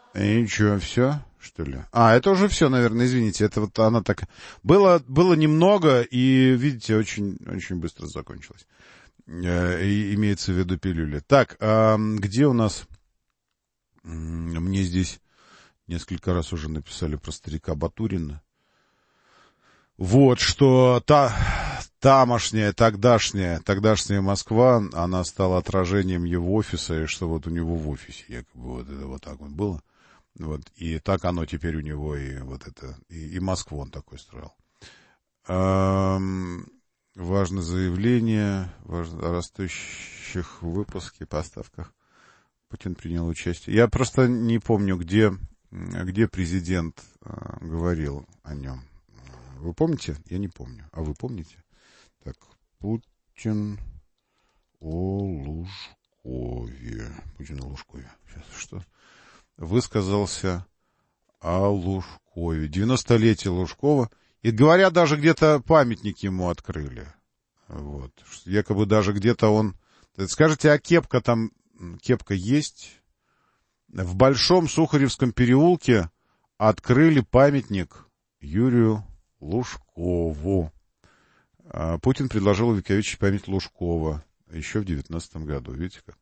И ничего, все, что ли? Это уже все, наверное, извините. Это вот она так... Было немного, и, видите, очень, очень быстро закончилось. Имеется в виду пилюли. Так, где у нас... Мне здесь несколько раз уже написали про старика Батурина. Вот, что тогдашняя Москва, она стала отражением его офиса, и что вот у него в офисе якобы вот это вот так вот было. Вот, и так оно теперь у него, и вот это, и Москву он такой строил. Важное заявление о растущих выпусках и поставках. Путин принял участие. Я просто не помню, где президент говорил о нем. Вы помните? Я не помню. А вы помните? Так, Путин о Лужкове. Путин о Лужкове. Сейчас что? Высказался о Лужкове. 90-летие Лужкова. И, говорят, даже где-то памятник ему открыли. Вот. Якобы даже где-то он... Скажите, а кепка там... Кепка есть? В Большом Сухаревском переулке открыли памятник Юрию Лужкову. Путин предложил увековечить память Лужкова еще в 2019 году. Видите как?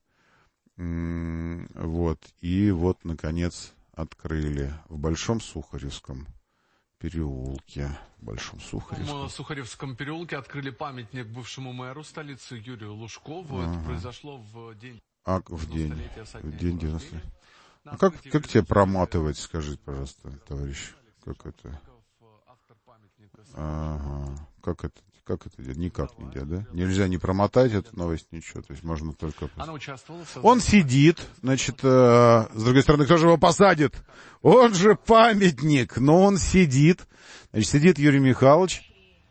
Вот. И вот, наконец, открыли в Большом Сухаревском переулке. В Сухаревском переулке открыли памятник бывшему мэру столицы Юрию Лужкову. Это произошло в день... в день 90. Как тебе проматывать, скажите, пожалуйста, товарищ? Как это? Как это? Никак нельзя, да? Нельзя не промотать эту новость, ничего. То есть можно только... Он сидит, значит, с другой стороны, кто же его посадит? Он же памятник, но он сидит. Значит, сидит Юрий Михайлович,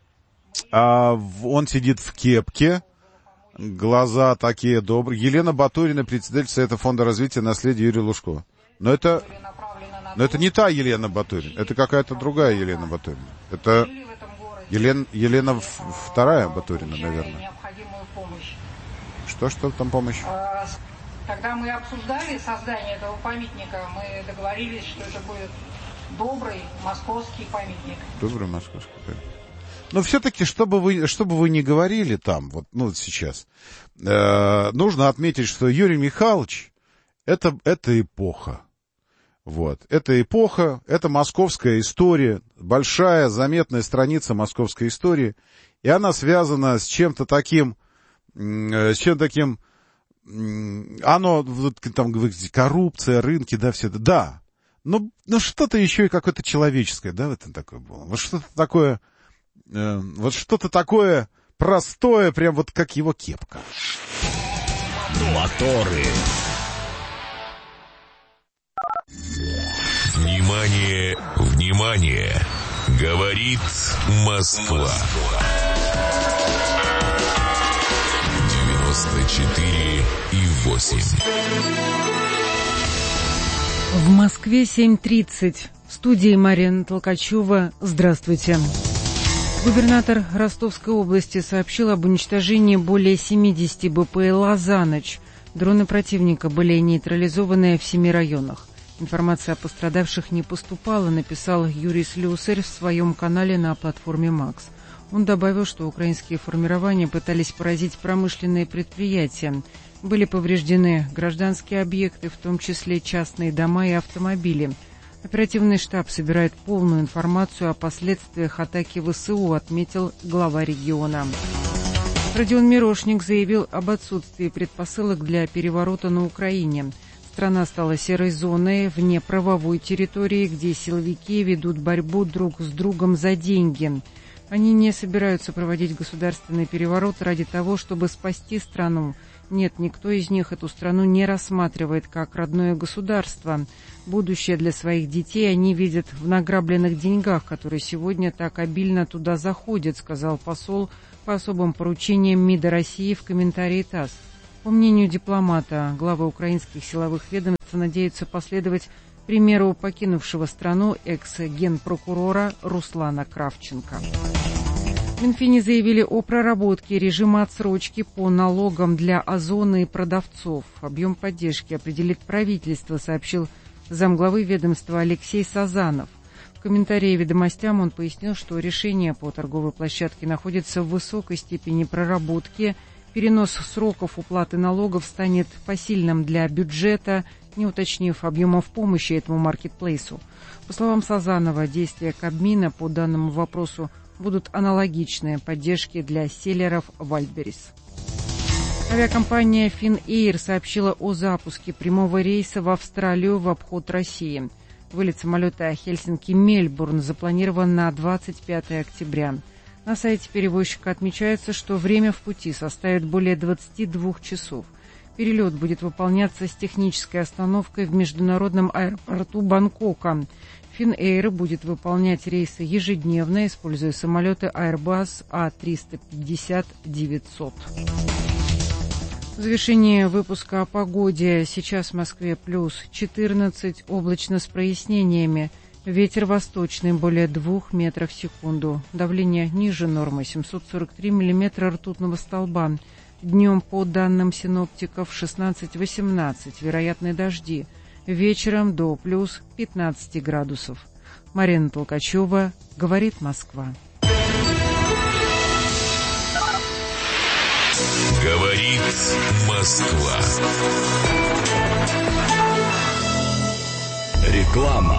он сидит в кепке, глаза такие добрые. Елена Батурина, председатель Совета фонда развития наследия Юрия Лужкова. Но это не та Елена Батурина, это какая-то другая Елена Батурина. Это Елена вторая Батурина, наверное. Что там помощь? Когда мы обсуждали создание этого памятника, мы договорились, что это будет добрый московский памятник. Добрый московский памятник. Но все-таки, чтобы вы не говорили там, вот сейчас, нужно отметить, что Юрий Михайлович это эпоха. Вот. Это эпоха, это московская история, большая, заметная страница московской истории, и она связана с чем-то таким, оно, вот, там, говорите, коррупция, рынки, да, все это, да, но что-то еще и какое-то человеческое, да, в этом такое было, вот что-то такое простое, прям вот как его кепка. Моторы. Внимание, внимание! Говорит Москва. 94,8. В Москве 7:30. В студии Марина Толкачева. Здравствуйте. Губернатор Ростовской области сообщил об уничтожении более 70 БПЛА за ночь. Дроны противника были нейтрализованы в 7 районах. Информация о пострадавших не поступала, написал Юрий Слюсарь в своем канале на платформе «Макс». Он добавил, что украинские формирования пытались поразить промышленные предприятия. Были повреждены гражданские объекты, в том числе частные дома и автомобили. Оперативный штаб собирает полную информацию о последствиях атаки ВСУ, отметил глава региона. Родион Мирошник заявил об отсутствии предпосылок для переворота на Украине. Страна стала серой зоной вне правовой территории, где силовики ведут борьбу друг с другом за деньги. Они не собираются проводить государственный переворот ради того, чтобы спасти страну. Нет, никто из них эту страну не рассматривает как родное государство. Будущее для своих детей они видят в награбленных деньгах, которые сегодня так обильно туда заходят, сказал посол по особым поручениям МИДа России в комментарии ТАСС. По мнению дипломата, главы украинских силовых ведомств надеются последовать примеру покинувшего страну экс-генпрокурора Руслана Кравченко. В Минфине заявили о проработке режима отсрочки по налогам для Озона и продавцов. Объем поддержки определит правительство, сообщил замглавы ведомства Алексей Сазанов. В комментарии «Ведомостям» он пояснил, что решение по торговой площадке находится в высокой степени проработки. Перенос сроков уплаты налогов станет посильным для бюджета, не уточнив объемов помощи этому маркетплейсу. По словам Сазанова, действия Кабмина по данному вопросу будут аналогичны поддержке для селлеров Wildberries. Авиакомпания Finnair сообщила о запуске прямого рейса в Австралию в обход России. Вылет самолета Хельсинки-Мельбурн запланирован на 25 октября. На сайте перевозчика отмечается, что время в пути составит более 22 часов. Перелет будет выполняться с технической остановкой в международном аэропорту Бангкока. Finnair будет выполнять рейсы ежедневно, используя самолеты Airbus A350-900. В завершении выпуска о погоде. Сейчас в Москве плюс 14, облачно с прояснениями. Ветер восточный более 2 метров в секунду. Давление ниже нормы 743 миллиметра ртутного столба. Днем, по данным синоптиков, 16-18, вероятны дожди. Вечером до плюс 15 градусов. Марина Толкачева, говорит Москва. Говорит Москва. Реклама.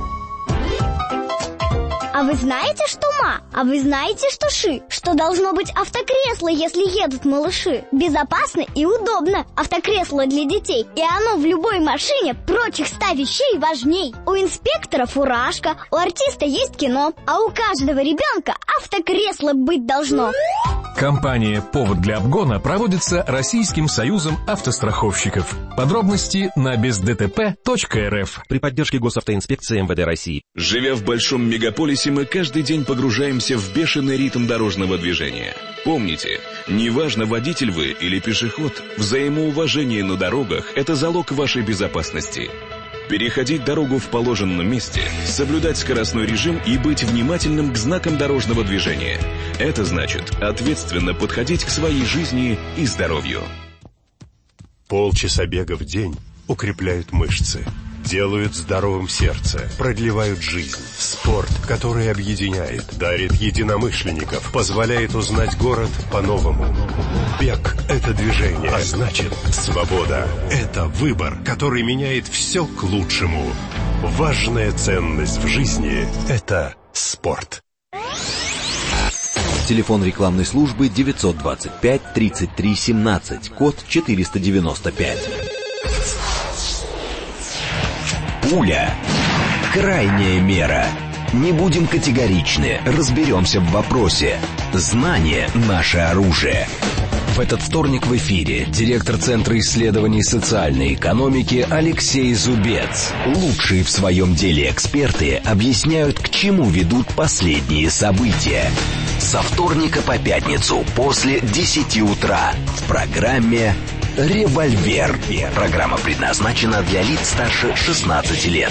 А вы знаете, что ма? А вы знаете, что ши? Что должно быть автокресло, если едут малыши? Безопасно и удобно. Автокресло для детей. И оно в любой машине прочих 100 вещей важней. У инспектора фуражка, у артиста есть кино, а у каждого ребенка автокресло быть должно. Компания «Повод для обгона» проводится Российским союзом автостраховщиков. Подробности на бездтп.рф. При поддержке Госавтоинспекции МВД России. Живя в большом мегаполисе, мы каждый день погружаемся в бешеный ритм дорожного движения. Помните, неважно, водитель вы или пешеход, взаимоуважение на дорогах – это залог вашей безопасности. Переходить дорогу в положенном месте, соблюдать скоростной режим и быть внимательным к знакам дорожного движения. Это значит ответственно подходить к своей жизни и здоровью. Полчаса бега в день укрепляют мышцы, делают здоровым сердце, продлевают жизнь. Спорт, который объединяет, дарит единомышленников, позволяет узнать город по-новому. Бег – это движение, а значит, свобода – это выбор, который меняет все к лучшему. Важная ценность в жизни – это спорт. Телефон рекламной службы 925-33-17, код 495. Пуля. Крайняя мера. Не будем категоричны, разберемся в вопросе. Знание – наше оружие. В этот вторник в эфире директор Центра исследований социальной экономики Алексей Зубец. Лучшие в своем деле эксперты объясняют, к чему ведут последние события. Со вторника по пятницу после 10 утра в программе «Револьвер». Программа предназначена для лиц старше 16 лет.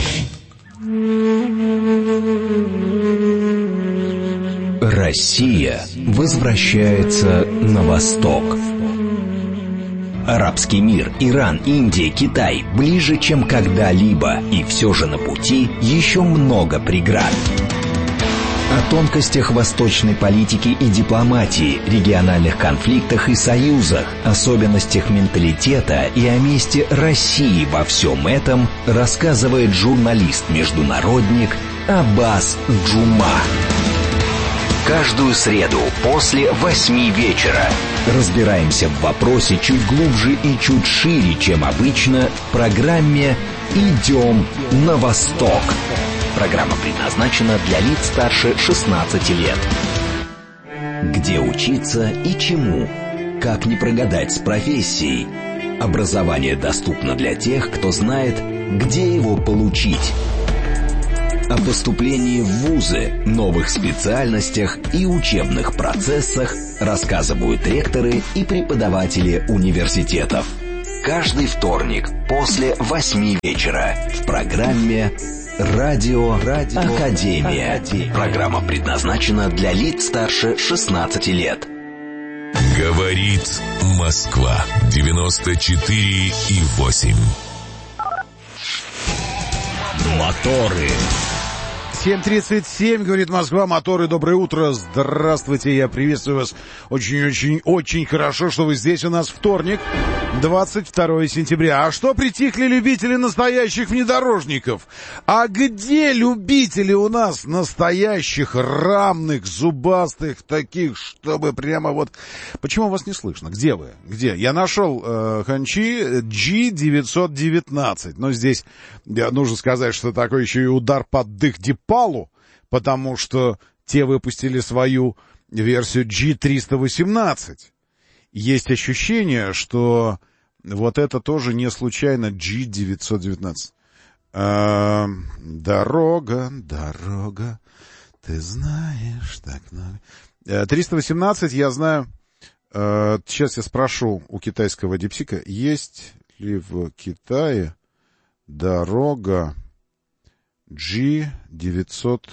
Россия возвращается на восток. Арабский мир, Иран, Индия, Китай ближе, чем когда-либо, и все же на пути еще много преград. О тонкостях восточной политики и дипломатии, региональных конфликтах и союзах, особенностях менталитета и о месте России во всем этом рассказывает журналист-международник Аббас Джума. Каждую среду после 8 вечера разбираемся в вопросе чуть глубже и чуть шире, чем обычно, в программе «Идем на восток». Программа предназначена для лиц старше 16 лет. Где учиться и чему? Как не прогадать с профессией? Образование доступно для тех, кто знает, где его получить. О поступлении в вузы, новых специальностях и учебных процессах рассказывают ректоры и преподаватели университетов. Каждый вторник после 8 вечера в программе «Радио Академия». Программа предназначена для лиц старше 16 лет. Говорит Москва 94,8. Моторы. 7:37, говорит Москва, моторы, доброе утро, здравствуйте, я приветствую вас очень хорошо, что вы здесь, у нас вторник, 22 сентября. А что притихли любители настоящих внедорожников? А где любители у нас настоящих, рамных, зубастых, таких, чтобы прямо вот... Почему вас не слышно? Где вы? Где? Я нашел Ханчи G919, но здесь нужно сказать, что такой еще и удар под дых Дипалу, потому что те выпустили свою версию G318. Есть ощущение, что вот это тоже не случайно G919. Дорога, ты знаешь так много. 318, я знаю, сейчас я спрошу у китайского дипсика, есть ли в Китае дорога G919.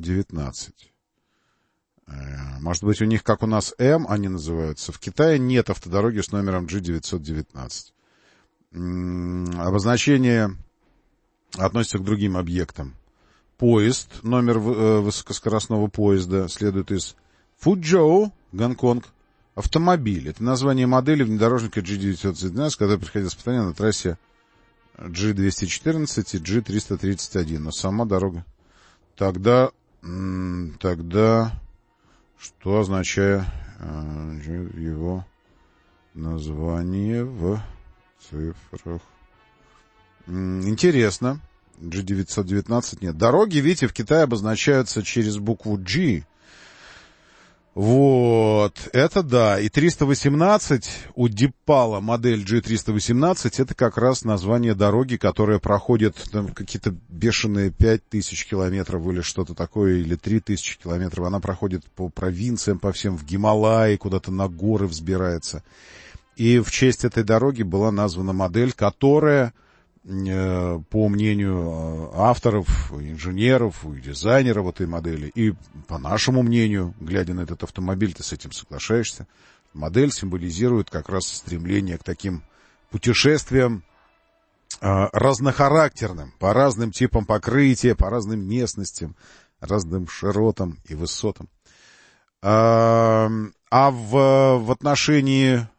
Может быть, у них, как у нас, М они называются. В Китае нет автодороги с номером G919. Обозначение относится к другим объектам. Поезд, номер высокоскоростного поезда, следует из Фуджоу, Гонконг. Автомобиль. Это название модели внедорожника G919, когда приходилось испытание на трассе G214 и G331. Но сама дорога. Тогда что означает его название в цифрах? Интересно. G919 нет. Дороги, видите, в Китае обозначаются через букву G. Вот, это да. И 318 у Дипала, модель G318, это как раз название дороги, которая проходит там какие-то бешеные 5000 километров или что-то такое, или 3000 километров. Она проходит по провинциям, по всем, в Гималайи, куда-то на горы взбирается. И в честь этой дороги была названа модель, которая, по мнению авторов, инженеров и дизайнеров этой модели, и по нашему мнению, глядя на этот автомобиль, ты с этим соглашаешься, модель символизирует как раз стремление к таким путешествиям разнохарактерным, по разным типам покрытия, по разным местностям, разным широтам и высотам. А в отношении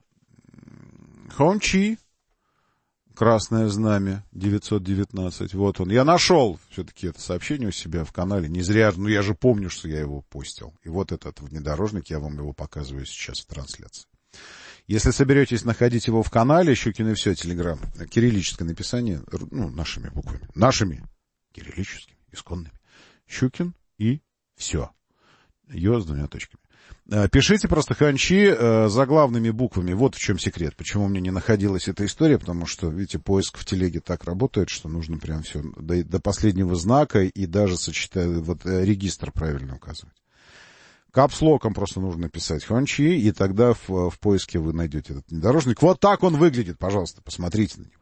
Хончи, Красное знамя 919. Вот он. Я нашел все-таки это сообщение у себя в канале. Не зря, я же помню, что я его постил. И вот этот внедорожник, я вам его показываю сейчас в трансляции. Если соберетесь находить его в канале, Щукин и все, Телеграм, кириллическое написание, нашими буквами. Нашими, кириллическими, исконными. Щукин и все. Ё с двумя точками. Пишите просто Ханчи заглавными буквами. Вот в чем секрет. Почему мне не находилась эта история. Потому что, видите, поиск в телеге так работает, что нужно прям все до последнего знака и даже сочетать, вот регистр правильно указывать. Капслоком просто нужно написать Ханчи, и тогда в поиске вы найдете этот внедорожник. Вот так он выглядит, пожалуйста, посмотрите на него.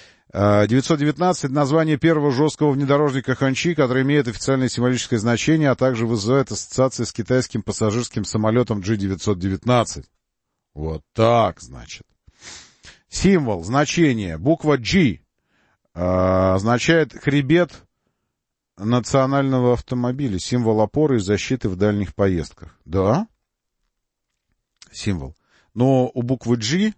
919 — название первого жесткого внедорожника Ханчи, который имеет официальное символическое значение, а также вызывает ассоциации с китайским пассажирским самолетом G919. Вот так, значит. Символ, значение, буква G означает хребет национального автомобиля, символ опоры и защиты в дальних поездках. Да? Символ. Но у буквы G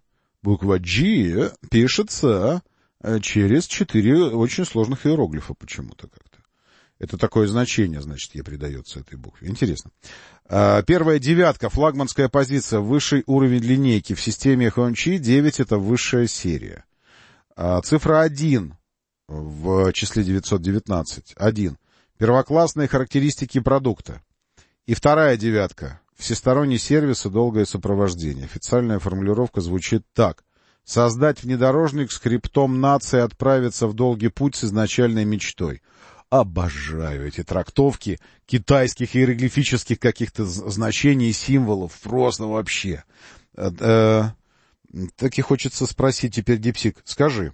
пишется через 4 очень сложных иероглифа почему-то как-то. Это такое значение, значит, ей придается этой букве. Интересно. Первая девятка, флагманская позиция, высший уровень линейки. В системе Хончи 9 — это высшая серия. Цифра 1 в числе 919. 1. Первоклассные характеристики продукта. И вторая девятка. Всесторонний сервис и долгое сопровождение. Официальная формулировка звучит так. Создать внедорожник с хребтом нации, отправиться в долгий путь с изначальной мечтой. Обожаю эти трактовки китайских иероглифических каких-то значений и символов. Просто вообще. Так и хочется спросить теперь, Дипсик, скажи,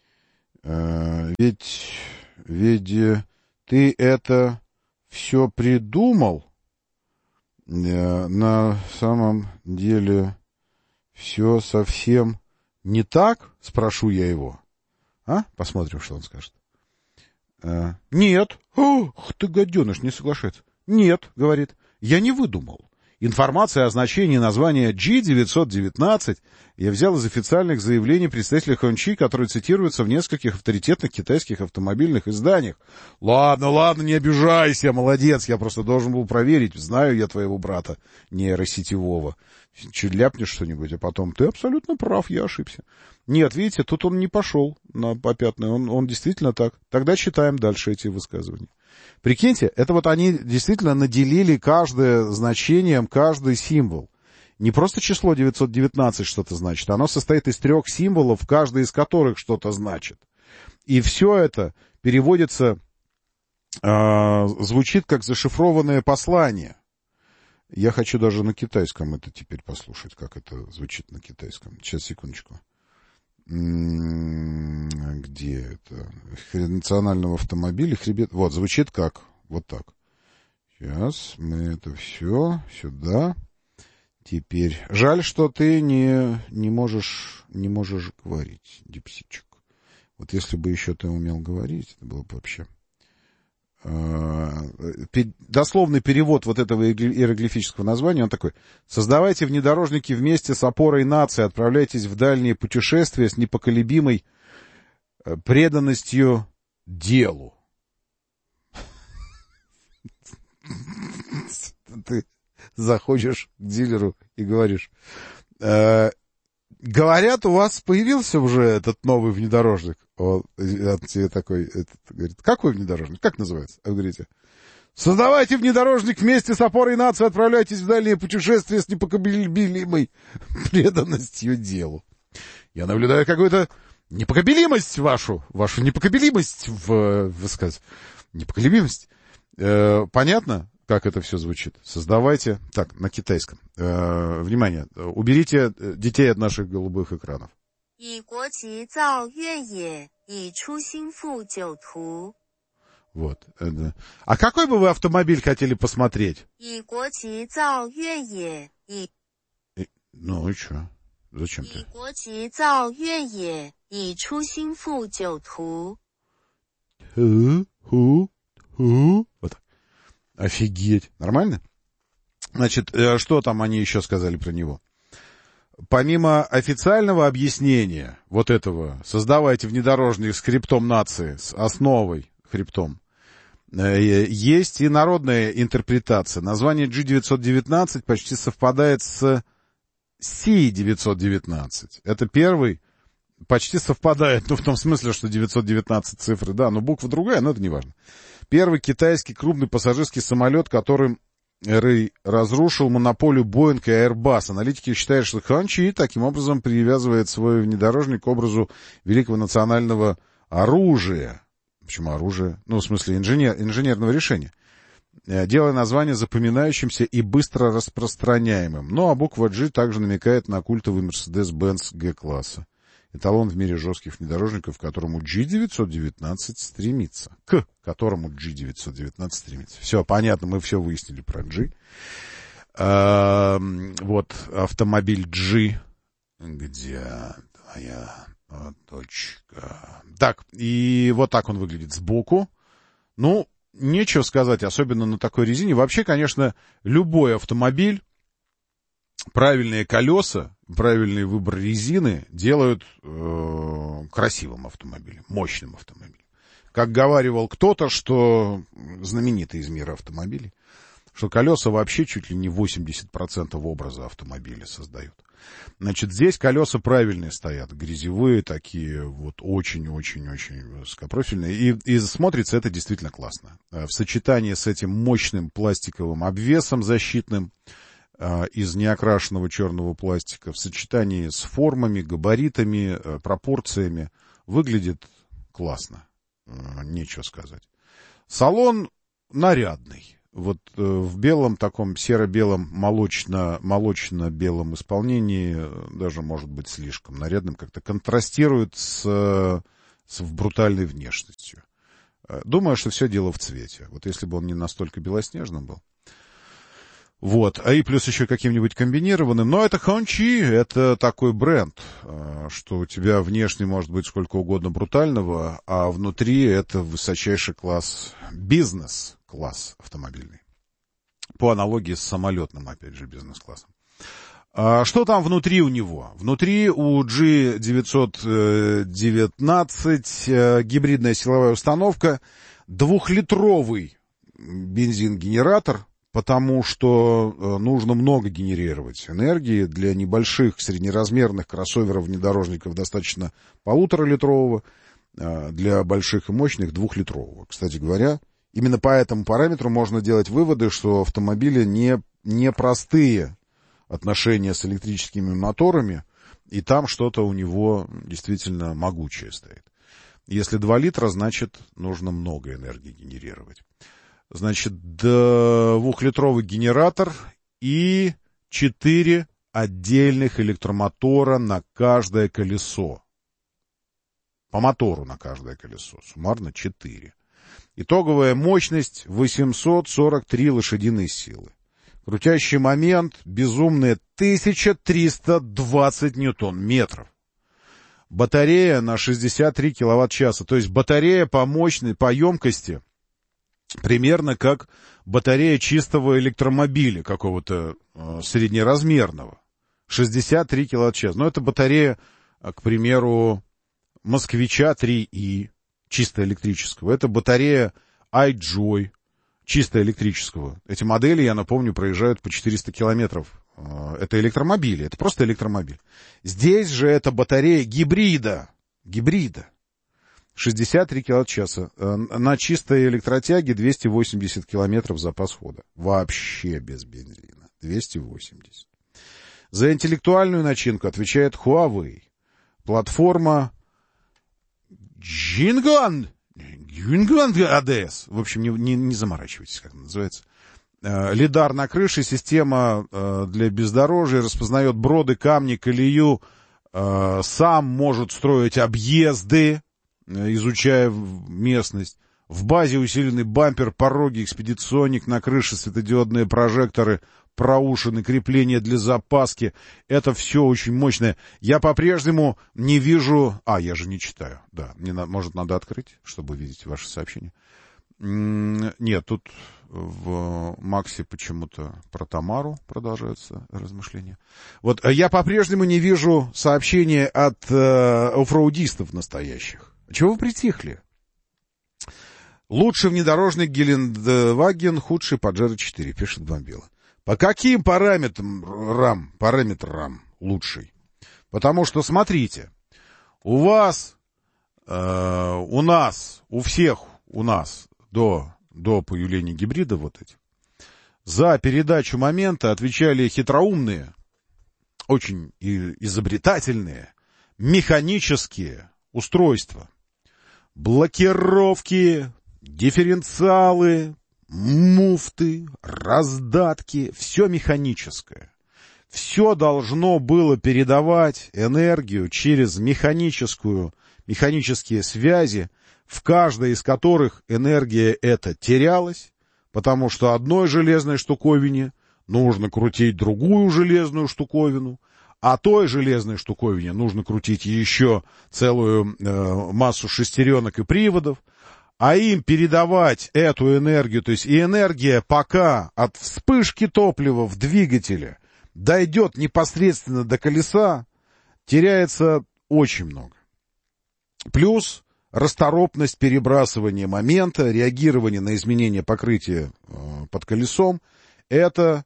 ведь ты это все придумал? На самом деле все совсем не так? Спрошу я его. Посмотрим, что он скажет. Нет. Ох, ты гаденыш, не соглашается. Нет, говорит, я не выдумал. Информация о значении названия G919 я взял из официальных заявлений представителей Хончи, которые цитируются в нескольких авторитетных китайских автомобильных изданиях. Ладно, не обижайся, молодец, я просто должен был проверить, знаю я твоего брата нейросетевого. Ляпнешь что-нибудь, а потом ты абсолютно прав, я ошибся. Нет, видите, тут он не пошел на попятный, он действительно так. Тогда читаем дальше эти высказывания. Прикиньте, это вот они действительно наделили каждое значением, каждый символ. Не просто число 919 что-то значит, оно состоит из 3 символов, каждый из которых что-то значит. И все это переводится, звучит как зашифрованное послание. Я хочу даже на китайском это теперь послушать, как это звучит на китайском. Сейчас, секундочку. Где это? Национального автомобиля хребет. Вот, звучит как? Вот так. Сейчас мы это все сюда. Теперь. Жаль, что ты не можешь говорить, Дипсичек. Вот если бы еще ты умел говорить, это было бы вообще... Дословный перевод вот этого иероглифического названия, он такой: создавайте внедорожники вместе с опорой нации, отправляйтесь в дальние путешествия с непоколебимой преданностью делу. Ты заходишь к дилеру и говоришь: говорят, у вас появился уже этот новый внедорожник. Он тебе такой, говорит: какой внедорожник? Как называется? А вы говорите: создавайте внедорожник вместе с опорой нации, отправляйтесь в дальние путешествия с непоколебимой преданностью делу. Я наблюдаю какую-то непоколебимость вашу непоколебимость в высказывании. Непоколебимость. Понятно, как это все звучит? Создавайте... Так, на китайском. Внимание, уберите детей от наших голубых экранов. Вот. А какой бы вы автомобиль хотели посмотреть? Ну и что? Зачем ты? Вот. Офигеть. Нормально? Значит, что там они еще сказали про него? Помимо официального объяснения вот этого, создавайте внедорожник с хребтом нации, с основой хребтом, есть и народная интерпретация. Название G919 почти совпадает с C919. Это первый, почти совпадает, ну в том смысле, что 919 цифры, да, но буква другая, но это не важно. Первый китайский крупный пассажирский самолет, которым Рэй разрушил монополию Boeing и Airbus. Аналитики считают, что Хончи таким образом привязывает свой внедорожник к образу великого национального оружия. Почему оружия? Ну, в смысле инженерного решения. Делая название запоминающимся и быстро распространяемым. Ну, а буква G также намекает на культовый Mercedes-Benz G-класса. Эталон в мире жестких внедорожников, к которому G919 стремится. Все, понятно, мы все выяснили про G. Вот автомобиль G. Где твоя точка? Так, и вот так он выглядит сбоку. Ну, нечего сказать, особенно на такой резине. Вообще, конечно, любой автомобиль, правильные колеса, правильный выбор резины делают красивым автомобилем, мощным автомобилем. Как говаривал кто-то, что знаменитый из мира автомобилей, что колеса вообще чуть ли не 80% образа автомобиля создают. Значит, здесь колеса правильные стоят, грязевые такие, вот очень-очень-очень высокопрофильные. И смотрится это действительно классно. В сочетании с этим мощным пластиковым обвесом защитным, из неокрашенного черного пластика, в сочетании с формами, габаритами, пропорциями, выглядит классно. Нечего сказать. Салон нарядный. Вот в белом, таком серо-белом, молочно-белом исполнении, даже может быть слишком нарядным, как-то контрастирует с брутальной внешностью. Думаю, что все дело в цвете. Вот если бы он не настолько белоснежным был. Вот, и плюс еще каким-нибудь комбинированным. Но это Хончи, это такой бренд, что у тебя внешне может быть сколько угодно брутального, а внутри это высочайший класс, бизнес-класс автомобильный. По аналогии с самолетным, опять же, бизнес-классом. Что там внутри у него? Внутри у G919 гибридная силовая установка, 2-литровый бензин-генератор, потому что нужно много генерировать энергии. Для небольших среднеразмерных кроссоверов-внедорожников достаточно 1,5-литрового, для больших и мощных 2-литрового. Кстати говоря, именно по этому параметру можно делать выводы, что автомобили не простые отношения с электрическими моторами, и там что-то у него действительно могучее стоит. Если 2 литра, значит, нужно много энергии генерировать. Значит, 2-литровый генератор и 4 отдельных электромотора на каждое колесо. По мотору на каждое колесо. Суммарно 4. Итоговая мощность 843 лошадиные силы. Крутящий момент безумные 1320 ньютон-метров. Батарея на 63 киловатт-часа. То есть батарея по мощной, по емкости примерно как батарея чистого электромобиля какого-то среднеразмерного. 63 киловатт-часа. Но это батарея, к примеру, Москвича 3И, чисто электрического. Это батарея iJoy, чисто электрического. Эти модели, я напомню, проезжают по 400 километров. Это электромобили, это просто электромобиль. Здесь же это батарея гибрида. 63 киловатт-часа. На чистой электротяге 280 километров запас хода. Вообще без бензина. 280. За интеллектуальную начинку отвечает Huawei. Платформа Jingan ADS. В общем, не заморачивайтесь, как она называется. Лидар на крыше, система для бездорожья, распознает броды, камни, колею, сам может строить объезды, изучая местность. В базе усиленный бампер, пороги, экспедиционник на крыше, светодиодные прожекторы, проушины, крепления для запаски. Это все очень мощное. Я по-прежнему не вижу... я же не читаю. Да, может, надо открыть, чтобы видеть ваши сообщения. Нет, тут в Максе почему-то про Тамару продолжаются размышления. Вот я по-прежнему не вижу сообщения от оффроудистов настоящих. Чего вы притихли? Лучший внедорожник Гелендваген, худший Паджеро 4, пишет Бомбила. По каким параметрам лучший? Потому что, смотрите, у вас, у нас, у всех у нас до появления гибрида вот этих, за передачу момента отвечали хитроумные, очень изобретательные, механические устройства. Блокировки, дифференциалы, муфты, раздатки, все механическое. Все должно было передавать энергию через механические связи, в каждой из которых энергия эта терялась, потому что одной железной штуковине нужно крутить другую железную штуковину, а той железной штуковине нужно крутить еще целую массу шестеренок и приводов, а им передавать эту энергию, то есть и энергия пока от вспышки топлива в двигателе дойдет непосредственно до колеса, теряется очень много. Плюс расторопность перебрасывания момента, реагирование на изменения покрытия под колесом, это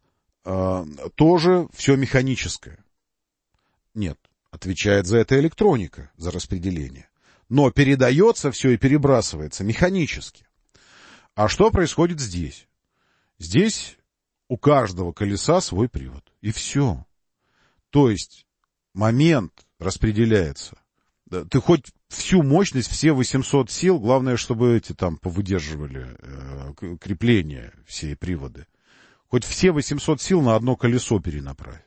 тоже все механическое. Нет, отвечает за это электроника, за распределение. Но передается все и перебрасывается механически. А что происходит здесь? Здесь у каждого колеса свой привод. И все. То есть момент распределяется. Ты хоть всю мощность, все 800 сил, главное, чтобы эти там повыдерживали крепления, все приводы. Хоть все 800 сил на одно колесо перенаправь.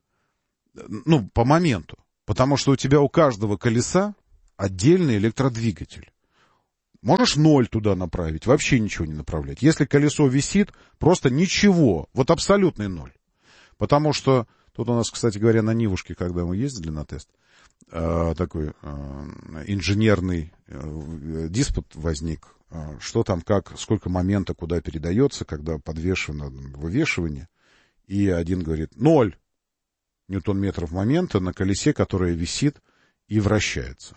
По моменту. Потому что у тебя у каждого колеса отдельный электродвигатель. Можешь 0 туда направить, вообще ничего не направлять. Если колесо висит, просто ничего, вот абсолютный 0. Потому что, тут у нас, кстати говоря, на Нивушке, когда мы ездили на тест, такой инженерный диспут возник, что там, как, сколько момента, куда передается, когда подвешено вывешивание. И один говорит, 0 ньютон-метров момента на колесе, которое висит и вращается.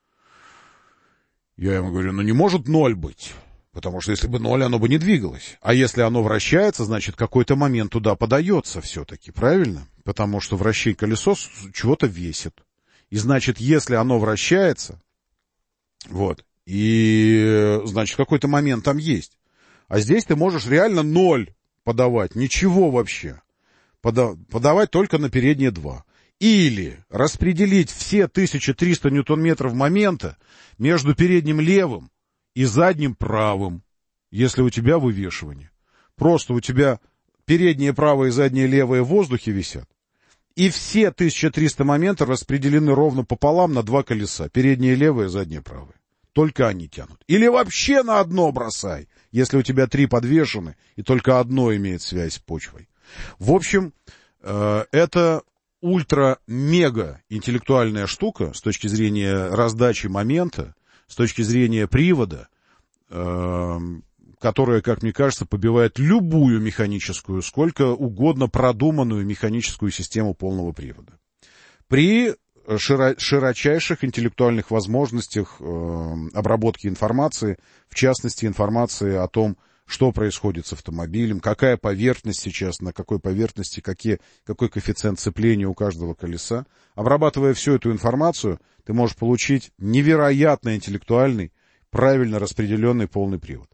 Я ему говорю, не может 0 быть, потому что если бы 0, оно бы не двигалось. А если оно вращается, значит, какой-то момент туда подается все-таки, правильно? Потому что вращение колесо чего-то весит. И значит, если оно вращается, вот, и значит, какой-то момент там есть. А здесь ты можешь реально 0 подавать, ничего вообще. Подавать только на передние 2. Или распределить все 1300 ньютон-метров момента между передним левым и задним правым, если у тебя вывешивание. Просто у тебя переднее правое и заднее левое в воздухе висят, и все 1300 моментов распределены ровно пополам на 2 колеса, переднее левое, заднее правое. Только они тянут. Или вообще на одно бросай, если у тебя 3 подвешены, и только одно имеет связь с почвой. В общем, это ультра-мега интеллектуальная штука с точки зрения раздачи момента, с точки зрения привода, которая, как мне кажется, побивает любую механическую, сколько угодно продуманную механическую систему полного привода. При широчайших интеллектуальных возможностях обработки информации, в частности, информации о том, что происходит с автомобилем, какая поверхность сейчас, на какой поверхности, какой коэффициент сцепления у каждого колеса. Обрабатывая всю эту информацию, ты можешь получить невероятно интеллектуальный, правильно распределенный полный привод.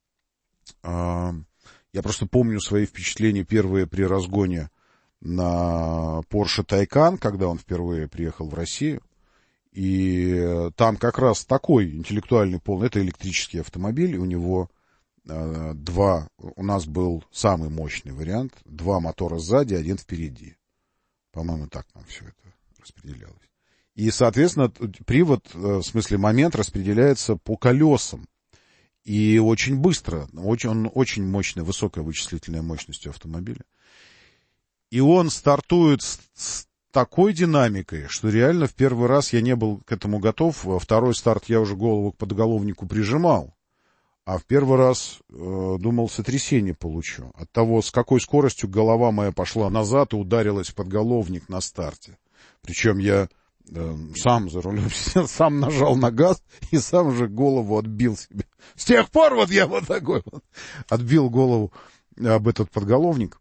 Я просто помню свои впечатления первые при разгоне на Porsche Taycan, когда он впервые приехал в Россию. И там как раз такой интеллектуальный полный, это электрический автомобиль, у него у нас был самый мощный вариант, 2 мотора сзади, 1 впереди. По-моему, так нам все это распределялось. И, соответственно, привод, в смысле момент, распределяется по колесам. И очень быстро, он очень мощный, высокая вычислительная мощность у автомобиля. И он стартует с такой динамикой, что реально в первый раз я не был к этому готов. Во второй старт я уже голову к подголовнику прижимал. А в первый раз думал, сотрясение получу. От того, с какой скоростью голова моя пошла назад и ударилась в подголовник на старте. Причем я сам за рулем сидел, сам нажал на газ и сам же голову отбил себе. С тех пор вот я вот такой вот отбил голову об этот подголовник.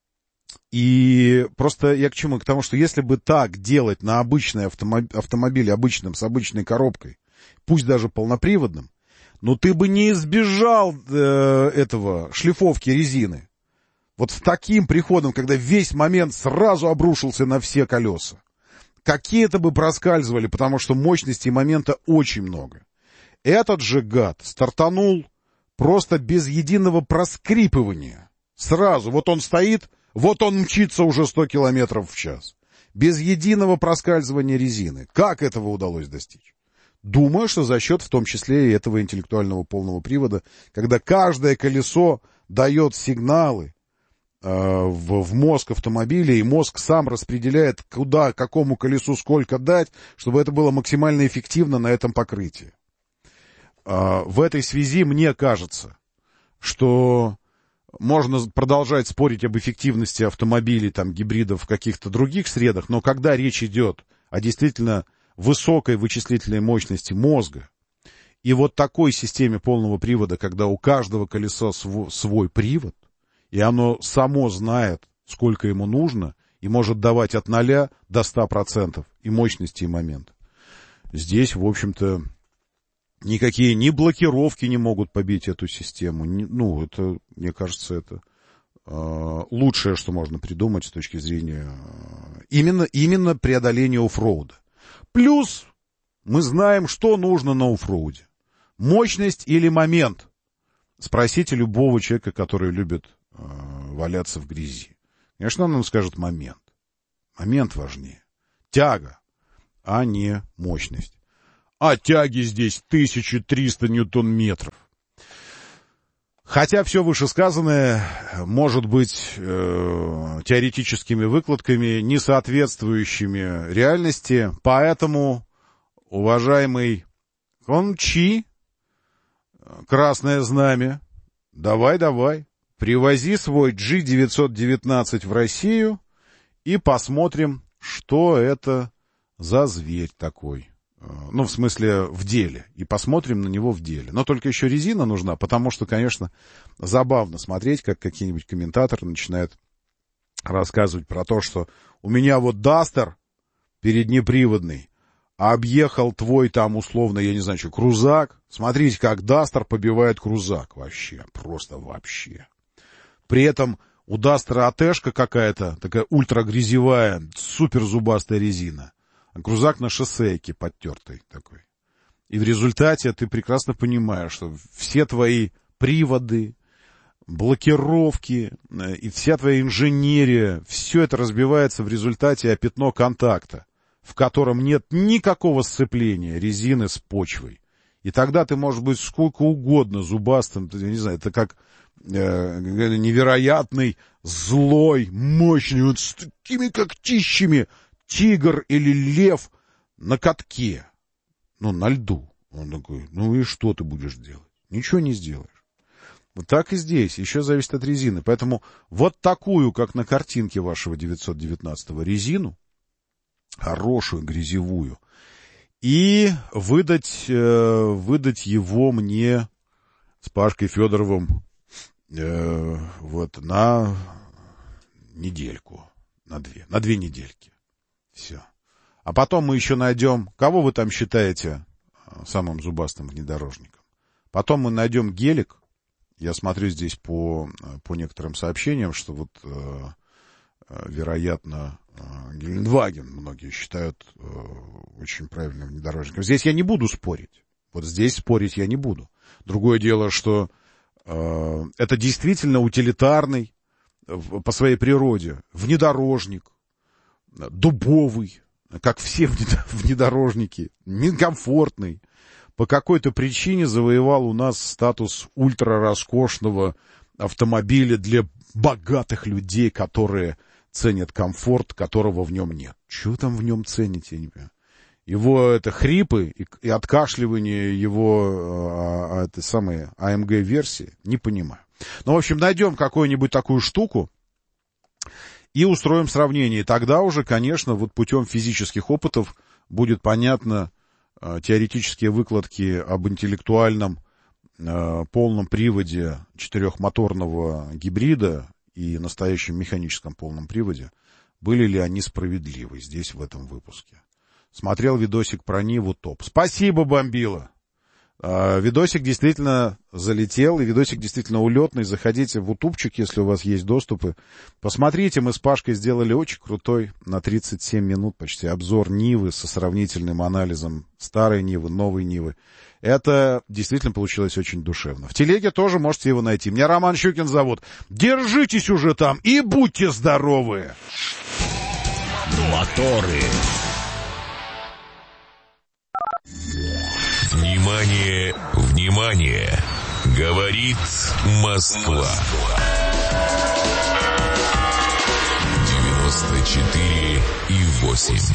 И просто я к чему? К тому, что если бы так делать на обычный автомобиль обычным, с обычной коробкой, пусть даже полноприводным, но ты бы не избежал этого шлифовки резины. Вот с таким приходом, когда весь момент сразу обрушился на все колеса. Какие-то бы проскальзывали, потому что мощности и момента очень много. Этот же гад стартанул просто без единого проскрипывания. Сразу, вот он стоит, вот он мчится уже 100 километров в час. Без единого проскальзывания резины. Как этого удалось достичь? Думаю, что за счет в том числе и этого интеллектуального полного привода, когда каждое колесо дает сигналы в мозг автомобиля, и мозг сам распределяет, куда, какому колесу сколько дать, чтобы это было максимально эффективно на этом покрытии. В этой связи мне кажется, что можно продолжать спорить об эффективности автомобилей, там, гибридов в каких-то других средах, но когда речь идет о действительно высокой вычислительной мощности мозга, и вот такой системе полного привода, когда у каждого колеса свой привод, и оно само знает, сколько ему нужно, и может давать от 0 до 100% и мощности, и момента. Здесь, в общем-то, никакие ни блокировки не могут побить эту систему. Это, мне кажется, это лучшее, что можно придумать с точки зрения именно преодоления оффроуда. Плюс мы знаем, что нужно на оффроуде. Мощность или момент? Спросите любого человека, который любит валяться в грязи. Конечно, он нам скажет момент. Момент важнее. Тяга, а не мощность. а тяги здесь 1300 ньютон-метров. Хотя все вышесказанное может быть теоретическими выкладками, не соответствующими реальности, поэтому, уважаемый Кончи, Красное Знамя, давай, привози свой G919 в Россию и посмотрим, что это за зверь такой. Ну, в смысле, в деле. И посмотрим на него в деле. Но только еще резина нужна, потому что, конечно, забавно смотреть, как какие-нибудь комментаторы начинают рассказывать про то, что у меня вот Дастер переднеприводный объехал твой там условно, я не знаю, что, крузак. Смотрите, как Дастер побивает крузак вообще. Просто вообще. При этом у Дастера АТшка какая-то, такая ультрагрязевая, суперзубастая резина. А крузак на шоссейке подтертый такой. И в результате ты прекрасно понимаешь, что все твои приводы, блокировки и вся твоя инженерия, все это разбивается в результате о пятно контакта, в котором нет никакого сцепления резины с почвой. И тогда ты можешь быть сколько угодно зубастым, я не знаю, это как невероятный, злой, мощный, вот с такими когтищами тигр или лев на катке, ну, на льду. Он такой, ну и что ты будешь делать? Ничего не сделаешь. Вот так и здесь, еще зависит от резины. Поэтому вот такую, как на картинке вашего 919-го, резину, хорошую, грязевую, и выдать его мне с Пашкой Федоровым вот на недельку, на две недельки. Все. А потом мы еще найдем, кого вы там считаете самым зубастым внедорожником. Потом мы найдем гелик. Я смотрю здесь по некоторым сообщениям, что вот, вероятно, Гелендваген многие считают очень правильным внедорожником. Здесь я не буду спорить. Вот здесь спорить я не буду. Другое дело, что это действительно утилитарный по своей природе внедорожник, дубовый, как все внедорожники, некомфортный. По какой-то причине завоевал у нас статус ультрароскошного автомобиля для богатых людей, которые ценят комфорт, которого в нем нет. Чего там в нем ценить, я не понимаю. Его это хрипы и откашливание его этой самой AMG-версии, не понимаю. Ну, в общем, найдем какую-нибудь такую штуку и устроим сравнение. И тогда уже, конечно, вот путем физических опытов будет понятно теоретические выкладки об интеллектуальном полном приводе четырехмоторного гибрида и настоящем механическом полном приводе. Были ли они справедливы здесь, в этом выпуске? Смотрел видосик про Ниву, топ. Спасибо, Бомбила. Видосик действительно залетел, и видосик действительно улетный. Заходите в ютубчик, если у вас есть доступы. Посмотрите, мы с Пашкой сделали очень крутой, на 37 минут почти, обзор Нивы со сравнительным анализом старой Нивы, новой Нивы. Это действительно получилось очень душевно. В телеге тоже можете его найти. Меня Роман Щукин зовут. Держитесь уже там и будьте здоровы! Моторы. Внимание, внимание! Говорит Москва. 94,8.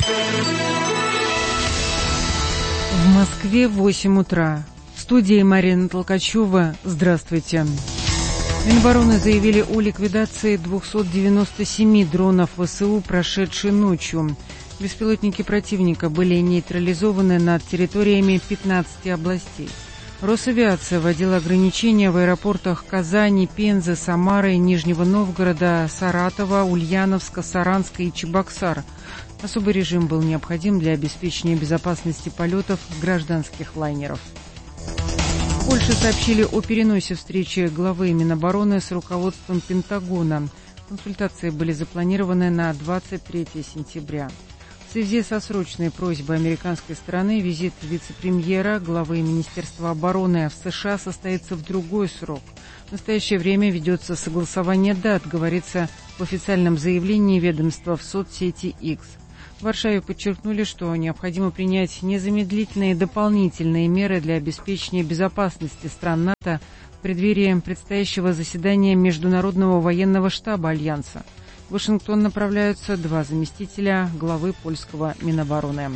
В Москве 8 утра. В студии Марина Толкачева. Здравствуйте. Минобороны заявили о ликвидации 297 дронов ВСУ, прошедшей ночью. Беспилотники противника были нейтрализованы над территориями 15 областей. Росавиация вводила ограничения в аэропортах Казани, Пензы, Самары, Нижнего Новгорода, Саратова, Ульяновска, Саранска и Чебоксар. Особый режим был необходим для обеспечения безопасности полетов гражданских лайнеров. В Польше сообщили о переносе встречи главы Минобороны с руководством Пентагона. Консультации были запланированы на 23 сентября. В связи со срочной просьбой американской стороны визит вице-премьера, главы Министерства обороны в США состоится в другой срок. В настоящее время ведется согласование дат, говорится в официальном заявлении ведомства в соцсети X. В Варшаве подчеркнули, что необходимо принять незамедлительные дополнительные меры для обеспечения безопасности стран НАТО в преддверии предстоящего заседания Международного военного штаба Альянса. В Вашингтон направляются 2 заместителя главы польского Минобороны.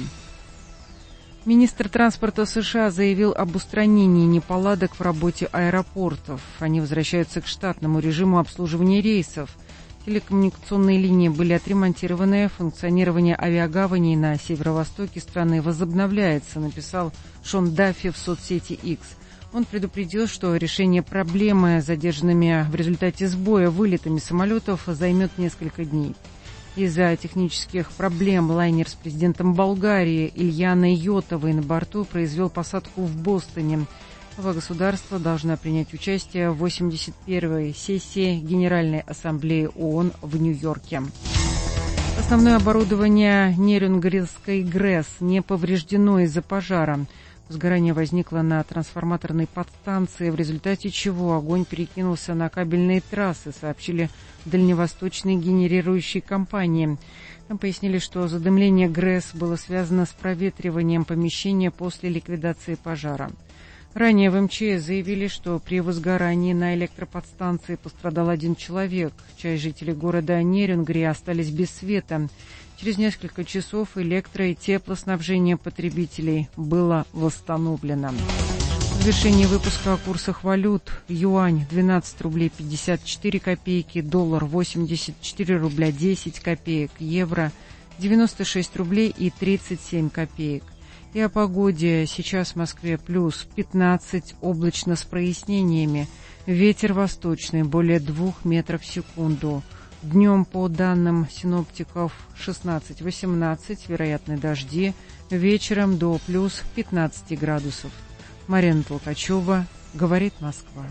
Министр транспорта США заявил об устранении неполадок в работе аэропортов. Они возвращаются к штатному режиму обслуживания рейсов. Телекоммуникационные линии были отремонтированы, функционирование авиагаваней на северо-востоке страны возобновляется, написал Шон Даффи в соцсети X. Он предупредил, что решение проблемы с задержанными в результате сбоя вылетами самолетов займет несколько дней. Из-за технических проблем лайнер с президентом Болгарии Ильяной Йотовой на борту произвел посадку в Бостоне. Глава государства должна принять участие в 81-й сессии Генеральной Ассамблеи ООН в Нью-Йорке. Основное оборудование Нерюнгрильской ГРЭС не повреждено из-за пожара. Возгорание возникло на трансформаторной подстанции, в результате чего огонь перекинулся на кабельные трассы, сообщили дальневосточные генерирующие компании. Там пояснили, что задымление ГРЭС было связано с проветриванием помещения после ликвидации пожара. Ранее в МЧС заявили, что при возгорании на электроподстанции пострадал 1 человек. Часть жителей города Нерюнгри остались без света. Через несколько часов электро- и теплоснабжение потребителей было восстановлено. В завершении выпуска о курсах валют. Юань 12 рублей 54 копейки, доллар 84 рубля 10 копеек, евро 96 рублей и 37 копеек. И о погоде. Сейчас в Москве плюс 15, облачно с прояснениями. Ветер восточный, более 2 метров в секунду. Днем, по данным синоптиков, 16-18, вероятны дожди. Вечером до плюс 15 градусов. Марина Толкачева, говорит Москва.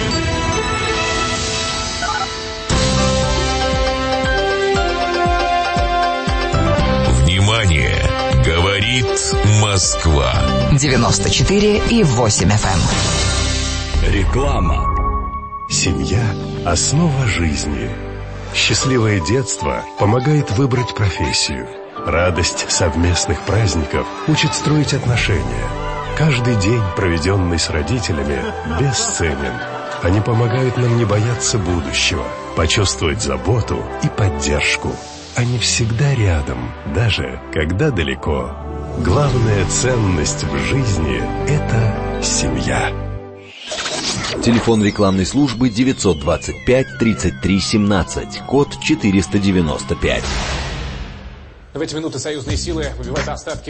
Внимание! Говорит Москва. 94,8 FM. Реклама. Семья – основа жизни. Счастливое детство помогает выбрать профессию. Радость совместных праздников учит строить отношения. Каждый день, проведенный с родителями, бесценен. Они помогают нам не бояться будущего, почувствовать заботу и поддержку. Они всегда рядом, даже когда далеко. Главная ценность в жизни – это семья. Телефон рекламной службы 925 33 17, код 495. В эти минуты союзные силы выбивают остатки